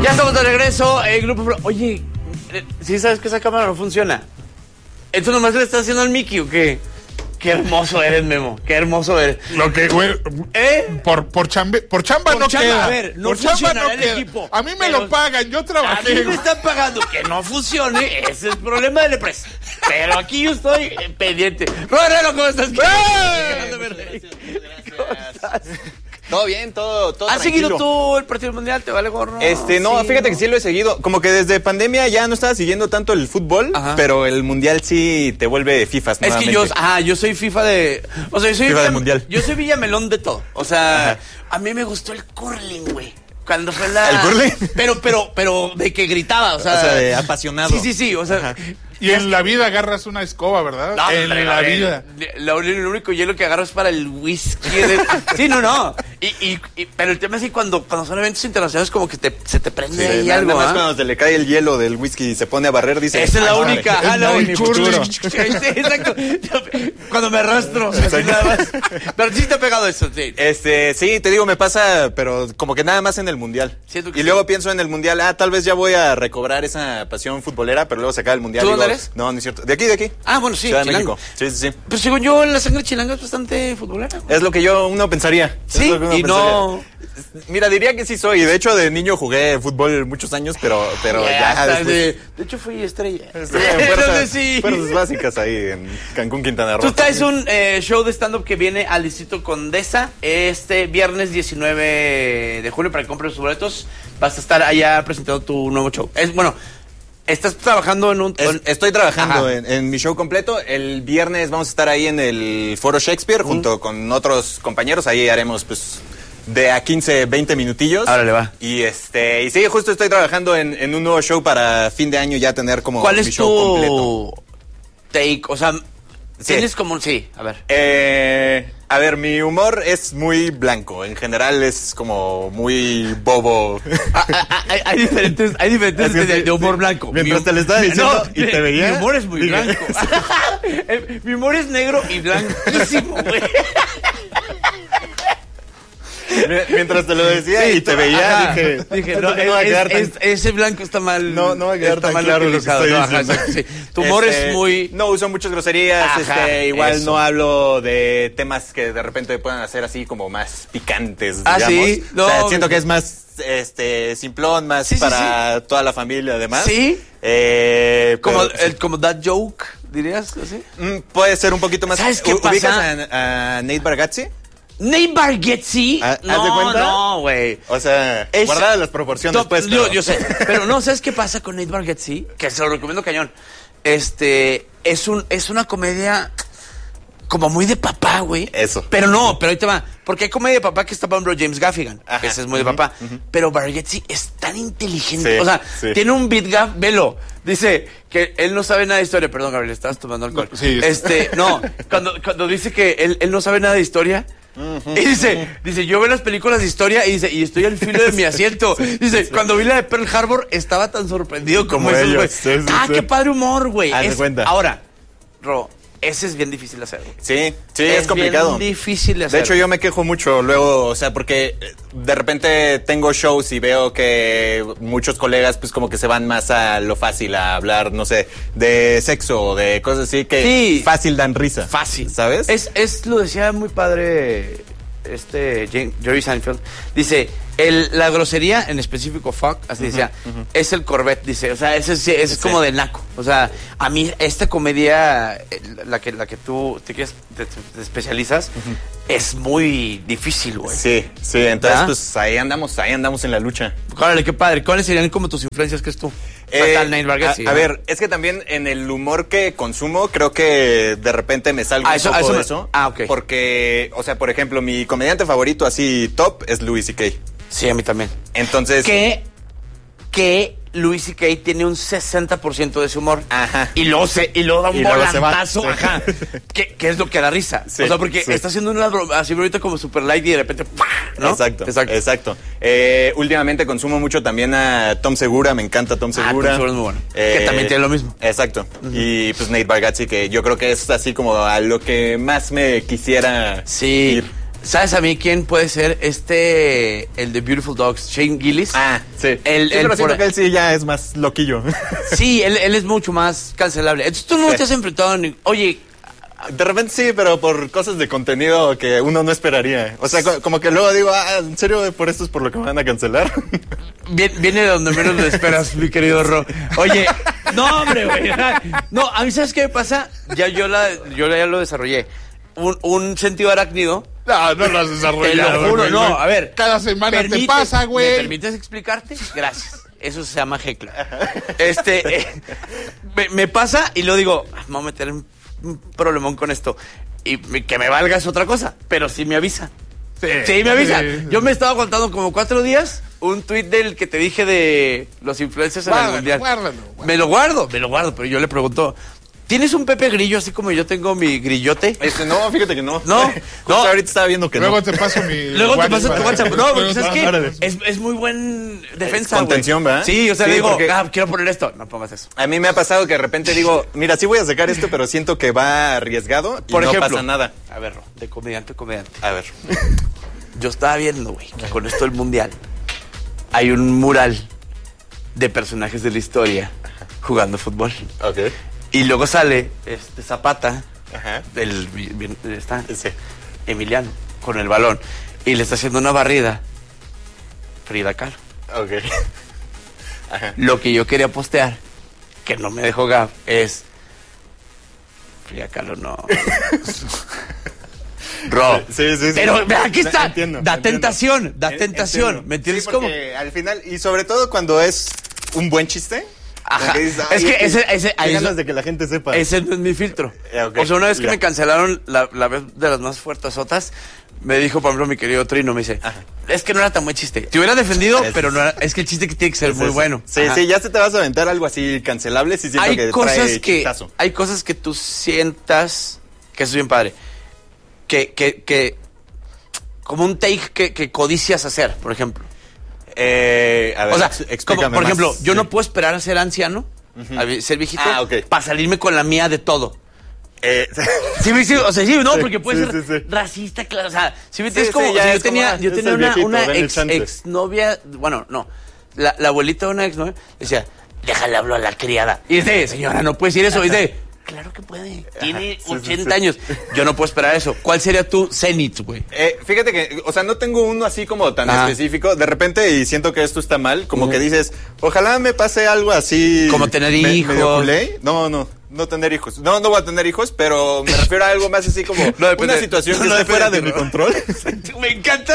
Ya estamos de regreso. El grupo... Oye, ¿sí sabes que esa cámara no funciona? ¿Esto nomás le está haciendo al Mickey o qué? Qué hermoso eres, Memo. Qué hermoso eres. Lo que, güey. Por chamba no queda. A ver, no funciona el equipo. A mí me lo pagan, yo trabajé. A mí me están pagando que no funcione. Ese es el problema de la empresa. Pero aquí yo estoy pendiente. Rodero, ¿cómo estás? Gracias. ¿Cómo estás? Todo bien, todo ¿Has tranquilo. seguido tú el partido mundial? ¿Te vale gorro? No, fíjate que sí lo he seguido. Como que desde pandemia ya no estaba siguiendo tanto el fútbol, pero el mundial sí te vuelve FIFAs nuevamente. Es que yo soy FIFA de... O sea, yo soy FIFA del mundial. Yo soy Villamelón de todo. O sea, a mí me gustó el curling, güey. Cuando fue la... ¿El curling? Pero de que gritaba, o sea... de apasionado. Sí, o sea... Y en la vida agarras una escoba, ¿verdad? No, en la vida. Lo único hielo que agarro es para el whisky. Sí, no. Pero el tema es que cuando son eventos internacionales como que se te prende ahí algo, nada más cuando se le cae el hielo del whisky y se pone a barrer, dice... Esa es la única. mi futuro. Exacto. Cuando me arrastro. Así nada más. Pero sí te ha pegado eso, sí. Sí, te digo, me pasa, pero como que nada más en el mundial. Y luego pienso en el mundial, tal vez ya voy a recobrar esa pasión futbolera, pero luego se acaba el mundial. ¿Tú digo, dónde eres? No, no es cierto. De aquí. Ah, bueno, sí, Ciudad de chilango. México. Sí. Pues según yo, la sangre chilanga es bastante futbolera. Es lo que uno pensaría. Sí, y no... Mira, diría que sí soy. De hecho, de niño jugué fútbol muchos años, pero ya después... De hecho, fui estrella. Fuerzas básicas ahí en Cancún, Quintana Roo. Tú traes un show de stand-up que viene al Distrito Condesa este viernes 19 de julio para que compres sus boletos. Vas a estar allá presentando tu nuevo show. ¿Estás trabajando en un...? Estoy trabajando en mi show completo. El viernes vamos a estar ahí en el Foro Shakespeare junto con otros compañeros. Ahí haremos, pues, de a 15, 20 minutillos. Ahora le va. Y sí, justo estoy trabajando en un nuevo show para fin de año ya tener como ¿Cuál mi es show completo. Take? O sea, tienes como... Sí, a ver. A ver, mi humor es muy blanco. En general es como muy bobo. Hay diferentes de humor blanco. Mientras te lo estaba diciendo y te veía. Mi humor es muy blanco. Mi humor es negro y blanquísimo, güey. Mientras te lo decía y te veía, dije no va a quedar ese blanco está mal. No va a quedar tan claro lo que estoy diciendo. Sí. Tu humor es muy... No uso muchas groserías, igual no hablo de temas que de repente puedan hacer así como más picantes, digamos. ¿Sí? No, o sea, siento que es más simplón, más para toda la familia además. Sí. Como that joke, dirías así. Puede ser un poquito más. ¿Sabes qué pasa? ¿Ubicas a Nate Bargatze? Nate Bargatze. ¿Haz de cuenta? No, güey. O sea, guardadas las proporciones, pues. Yo sé. Pero no, ¿sabes qué pasa con Nate Bargatze? Que se lo recomiendo cañón. Es una comedia como muy de papá, güey. Eso. Pero ahí te va. Porque hay comedia de papá que está, por ejemplo, James Gaffigan. Que ese es muy de papá. Pero Bargatze es tan inteligente. O sea, tiene un beat gaffe, velo. Dice que él no sabe nada de historia. Perdón, Gabriel, estabas tomando alcohol. Sí. Cuando dice que él no sabe nada de historia. Y dice, yo veo las películas de historia y estoy al filo de mi asiento. Cuando vi la de Pearl Harbor estaba tan sorprendido como esos, güey. Sí. Qué padre humor, güey. Haz de cuenta. Ahora, Ro, ese es bien difícil de hacer, güey. Sí, es complicado. Es bien difícil de hacer. De hecho, yo me quejo mucho luego, o sea, porque de repente tengo shows y veo que muchos colegas pues como que se van más a lo fácil, a hablar, no sé, de sexo o de cosas así que fácil dan risa. Fácil. ¿Sabes? Lo decía muy padre Jerry Seinfeld. Dice, la grosería, en específico fuck, así decía, es el Corvette, dice. O sea, ese es como de naco. O sea, a mí esta comedia, la que tú te especializas, es muy difícil, güey. Sí, entonces pues ahí andamos en la lucha. Órale, qué padre. ¿Cuáles serían como tus influencias que es tú? A ver, es que también en el humor que consumo, creo que de repente me salgo un poco de eso. Ok. Porque, o sea, por ejemplo, mi comediante favorito así top es Louis C.K. Sí, a mí también. Entonces... Que Louis C.K. tiene un 60% de su humor. Y luego da un volantazo. Que es lo que da risa. O sea, porque está haciendo una broma así ahorita como super light y de repente ¡pah! ¿No? Exacto. Últimamente consumo mucho también a Tom Segura. Me encanta Tom Segura. Tom Segura es muy bueno. Que también tiene lo mismo. Exacto. Y pues Nate Bargatze, que yo creo que es así como a lo que más me quisiera ir. ¿Sabes a mí quién puede ser? El de Beautiful Dogs, Shane Gillis. Ah, sí. Pero siento que él sí ya es más loquillo. Sí, él es mucho más cancelable. Entonces tú no te has enfrentado Oye... De repente sí, pero por cosas de contenido que uno no esperaría. O sea, como que luego digo, ¿en serio por esto es por lo que me van a cancelar? Viene de donde menos lo esperas, mi querido Ro. Oye, no, hombre, güey. No, a mí, ¿sabes qué me pasa? Ya yo ya lo desarrollé. Un sentido arácnido. No lo has desarrollado. Te lo juro, güey. no, a ver. Cada semana te pasa, güey. ¿Me permites explicarte? Gracias. Eso se llama heckler. Me pasa y luego digo, me voy a meter un problemón con esto. Y que me valga es otra cosa, pero sí me avisa. Sí, me avisa. Sí. Yo me estaba aguantando como 4 días un tuit del que te dije de los influencers en el mundial. Guárdalo. Me lo guardo, pero yo le pregunto, ¿tienes un Pepe Grillo así como yo tengo mi grillote? No, fíjate que no. No. Ahorita estaba viendo que Luego no. te paso mi Luego te paso tu WhatsApp. No, porque ¿sabes Órale. qué? Es muy buen defensa, Es contención, güey. ¿verdad? Sí, o sea, Sí, le digo, porque- quiero poner esto. No pongas eso. A mí me ha pasado que de repente digo, mira, sí voy a sacar esto, pero siento que va arriesgado y Por no ejemplo, pasa nada. A ver, de comediante a comediante. A ver. Yo estaba viendo, güey, que con esto del mundial hay un mural de personajes de la historia jugando fútbol. Ok. Y luego sale Zapata, Ajá. está Sí. Emiliano, con el balón. Y le está haciendo una barrida Frida Kahlo. Ok. Ajá. Lo que yo quería postear, que no me dejó Gab, es... Frida Kahlo no... Ro. Sí. Pero ve, aquí está. Entiendo, da entiendo. tentación, da En- tentación. entiendo. ¿Me entiendes Sí, cómo? porque al final, y sobre todo cuando es un buen chiste. Ajá. como que dices, Es que ese qué ahí ganas es- de que la gente sepa. Ese no es mi filtro. Ok, O sea, una vez que ya. me cancelaron la vez de las más fuertesotas, me dijo, por ejemplo, mi querido Trino, me dice, es que no era tan buen chiste. Te hubiera defendido, pero no era, es que el chiste que tiene que ser muy bueno. Sí, Ajá. sí, ya se te vas a aventar algo así cancelable, sí siento que Hay cosas que tú sientas que eso es bien padre. Que como un take que codicias hacer, por ejemplo. A ver, O sea, explícame como, por más. ejemplo, yo Sí. no puedo esperar a ser anciano, a ser viejito, Ok. para salirme con la mía de todo. Sí, o sea, sí, no, porque puede sí, ser sí. racista, claro, o sea, si me Sí, entiendes, como, sí, o ya sea, es como, yo es tenía el viejito, una denle chance. exnovia, bueno, no, la abuelita de una exnovia decía, déjale hablar a la criada. Y dice, señora, no puede decir eso. Y dice, claro que puede, tiene sí, 80 años. Yo no puedo esperar eso. ¿Cuál sería tu cenit, güey? Fíjate que, o sea, no tengo uno así como tan Ajá. específico. De repente, y siento que esto está mal, como que dices, ojalá me pase algo así. Como tener hijos. medio culé. No tener hijos. No voy a tener hijos, pero me refiero a algo más así como No depende- una situación que no esté depende fuera de de ti, mi ¿no? control. Me encanta.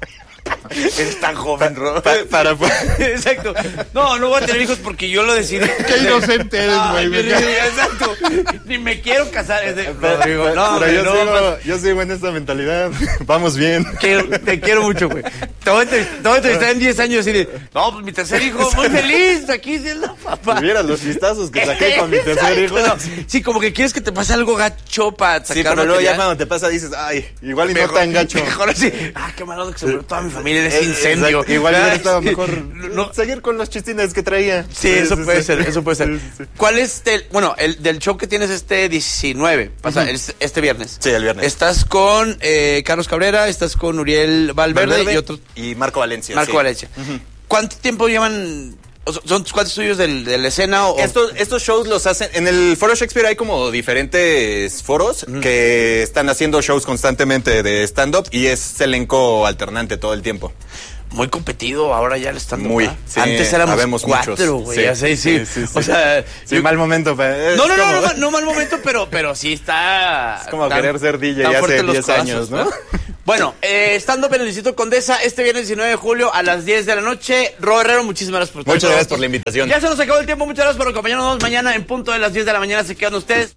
Eres tan joven, Ro. para Exacto. No voy a tener hijos porque yo lo decidí. Qué inocente eres, Ay, güey. exacto. Ni me quiero casar. Es de, Rodrigo, no, pero hombre, no, yo sigo en esta mentalidad. Vamos bien. te quiero mucho, güey. Te voy a entrevistar en 10 años y decir, no, pues mi tercer hijo, muy feliz, aquí siendo papá. Si vieras los listazos que saqué con mi tercer hijo. Exacto, no. Sí, como que quieres que te pase algo gacho para sacar Sí, pero luego ya material. cuando te pasa dices, ay, igual y no tan gacho. Mejor así. Qué malo que se murió toda mi familia en ese incendio. Exacto. Igual hubiera estado Sí. mejor No. seguir con los chistines que traía. Sí, eso puede ser, eso puede ser. Sí, sí. ¿Cuál es el del show que tienes este 19? Pasa, este viernes. Sí, el viernes. Estás con Carlos Cabrera, estás con Uriel Valverde y otros. Y Marco Valencia. Marco sí. Valencia. ¿Cuánto tiempo llevan? ¿Son tus cuantos estudios de la escena? O... Estos shows los hacen. En el Foro Shakespeare hay como diferentes foros que están haciendo shows constantemente de stand-up y es elenco alternante todo el tiempo. Muy competido, ahora ya le están Muy. Sí, Antes éramos habemos 4, muchos. güey. Sí. O sea, Sí, mal momento. Pero no mal momento, pero sí está. Es como tan- querer ser DJ tan hace fuertes los 10 codazos, años, ¿no? Bueno, stand-up en el Distrito Condesa este viernes 19 de julio a las 10 de la noche. Ro Herrero, muchísimas gracias por estar Muchas con gracias nosotros. por la invitación. Ya se nos acabó el tiempo, muchas gracias por acompañarnos. Mañana en punto de las 10 de la mañana se quedan ustedes.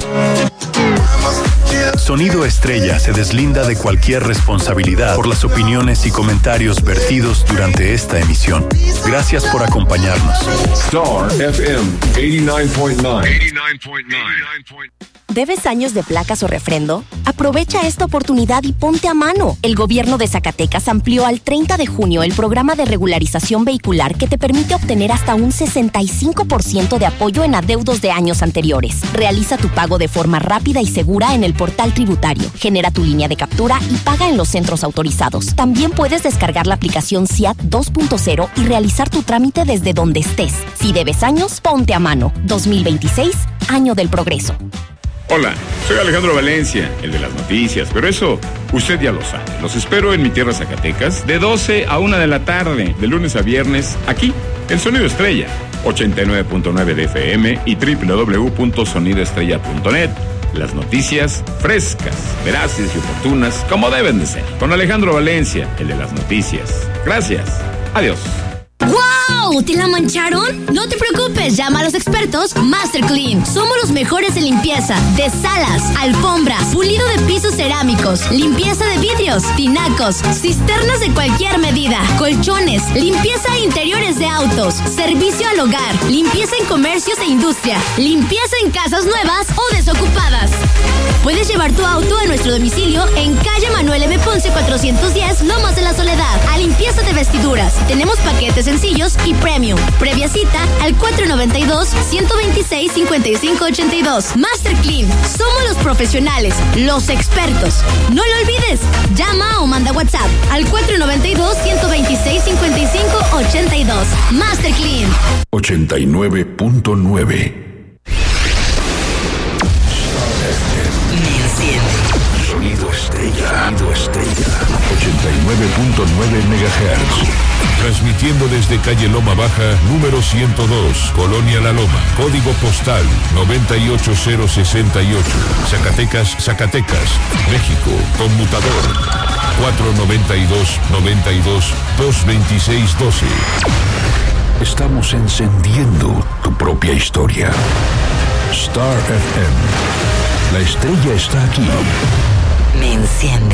Sonido Estrella se deslinda de cualquier responsabilidad por las opiniones y comentarios vertidos durante esta emisión. Gracias por acompañarnos. Star FM 89.9. ¿Debes años de placas o refrendo? Aprovecha esta oportunidad y ponte a mano. El gobierno de Zacatecas amplió al 30 de junio el programa de regularización vehicular que te permite obtener hasta un 65% de apoyo en adeudos de años anteriores. Realiza tu pago de forma rápida y segura en el portal tributario. Genera tu línea de captura y paga en los centros autorizados. También puedes descargar la aplicación SIAT 2.0 y realizar tu trámite desde donde estés. Si debes años, ponte a mano. 2026, año del progreso. Hola, soy Alejandro Valencia, el de las noticias, pero eso usted ya lo sabe. Los espero en mi tierra Zacatecas de 12 a 1 de la tarde, de lunes a viernes, aquí, en Sonido Estrella, 89.9 de FM y www.sonidoestrella.net. Las noticias frescas, veraces y oportunas, como deben de ser. Con Alejandro Valencia, el de las noticias. Gracias. Adiós. ¡Wow! ¿Te la mancharon? No te preocupes, llama a los expertos Master Clean. Somos los mejores en limpieza de salas, alfombras, pulido de pisos cerámicos, limpieza de vidrios, tinacos, cisternas de cualquier medida, colchones, limpieza de interiores de autos, servicio al hogar, limpieza en comercios e industria, limpieza en casas nuevas o desocupadas. Puedes llevar tu auto a nuestro domicilio en calle Manuel M. Ponce 410, Lomas de la Soledad, a limpieza de vestiduras. Tenemos paquetes sencillos y premium. Previa cita al 492-126-5582. Master Clean. Somos los profesionales, los expertos. No lo olvides. Llama o manda WhatsApp al 492-126-5582. Master Clean. 89.9. Sonido Estrella. 89.9 MHz. Transmitiendo desde calle Loma Baja, número 102, Colonia La Loma. Código postal 98068. Zacatecas, México. Conmutador 492-92-226-12. Estamos encendiendo tu propia historia. Star FM. La estrella está aquí. Me enciende.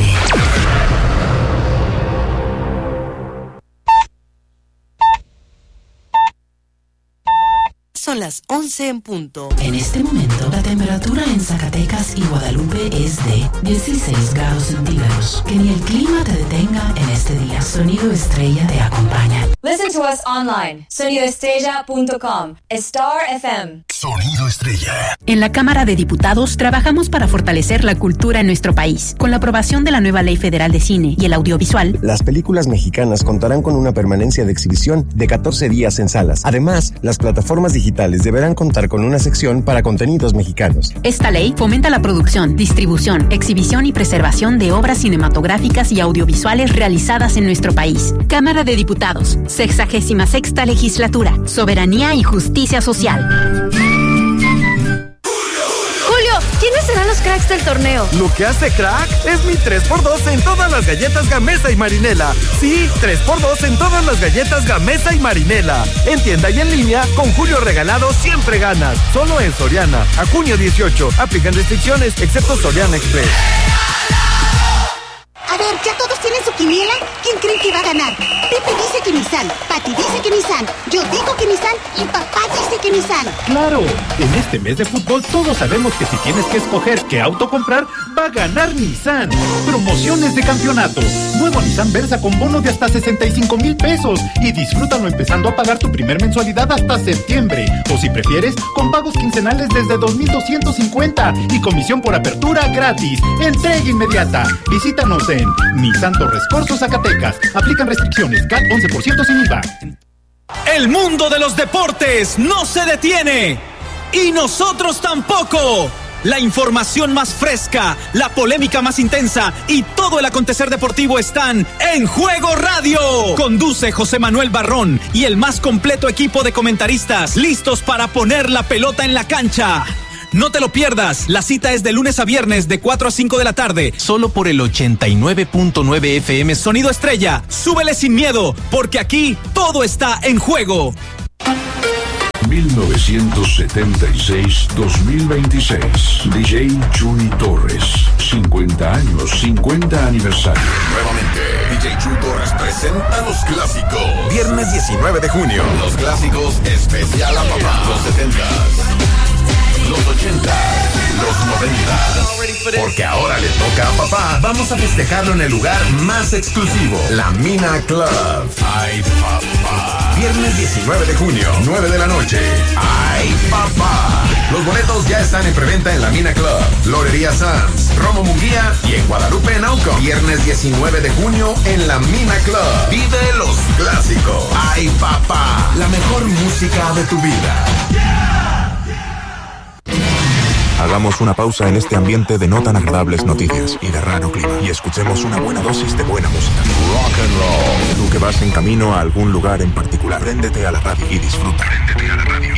Son las 11 en punto. En este momento, la temperatura en Zacatecas y Guadalupe es de 16 grados centígrados. Que ni el clima te detenga en este día. Sonido Estrella te acompaña. Listen to us online. sonidoestrella.com. Star FM. Sonido Estrella. En la Cámara de Diputados trabajamos para fortalecer la cultura en nuestro país. Con la aprobación de la nueva Ley Federal de Cine y el Audiovisual, las películas mexicanas contarán con una permanencia de exhibición de 14 días en salas. Además, las plataformas digitales deberán contar con una sección para contenidos mexicanos. Esta ley fomenta la producción, distribución, exhibición y preservación de obras cinematográficas y audiovisuales realizadas en nuestro país. Cámara de Diputados, 66ª Legislatura, Soberanía y Justicia Social. ¿Quiénes serán los cracks del torneo? Lo que hace crack es mi 3x2 en todas las galletas Gamesa y Marinela. Sí, 3x2 en todas las galletas Gamesa y Marinela. En tienda y en línea, con Julio Regalado siempre ganas. Solo en Soriana. A junio 18. Aplican restricciones, excepto Soriana Express. A ver, ¿ya todos tienen su quiniela? ¿Quién creen que va a ganar? Pepe dice que Nissan, Pati dice que Nissan, yo digo que Nissan y papá dice que Nissan. ¡Claro! En este mes de fútbol todos sabemos que si tienes que escoger qué auto comprar, va a ganar Nissan. Promociones de campeonato. Nuevo Nissan Versa con bono de hasta 65,000 pesos y disfrútalo empezando a pagar tu primer mensualidad hasta septiembre. O si prefieres, con pagos quincenales desde 2,250 y comisión por apertura gratis. Entrega inmediata. Visítanos en Nissan Torres Corzo, Zacatecas. Aplican restricciones. CAT 11% sin IVA. El mundo de los deportes no se detiene. Y nosotros tampoco. La información más fresca, la polémica más intensa y todo el acontecer deportivo están en Juego Radio. Conduce José Manuel Barrón y el más completo equipo de comentaristas listos para poner la pelota en la cancha. No te lo pierdas, la cita es de lunes a viernes de 4 a 5 de la tarde, solo por el 89.9 FM Sonido Estrella. Súbele sin miedo, porque aquí todo está en juego. 1976-2026. DJ Chuy Torres. 50 años, 50 aniversario. Nuevamente, DJ Chuy Torres presenta los clásicos. Viernes 19 de junio. Los clásicos especial a papá. Los 70s. los 80, los 90. Porque ahora le toca a papá. Vamos a festejarlo en el lugar más exclusivo, la Mina Club. ¡Ay, papá! Viernes 19 de junio, 9 de la noche. ¡Ay, papá! Los boletos ya están en preventa en la Mina Club, Lorería Sanz, Romo Munguía y en Guadalupe, Nauco. Viernes 19 de junio en la Mina Club. Vive los clásicos. ¡Ay, papá! La mejor música de tu vida. Hagamos una pausa en este ambiente de no tan agradables noticias y de raro clima y escuchemos una buena dosis de buena música. Rock and roll. Tú que vas en camino a algún lugar en particular, préndete a la radio y disfruta. Préndete a la radio.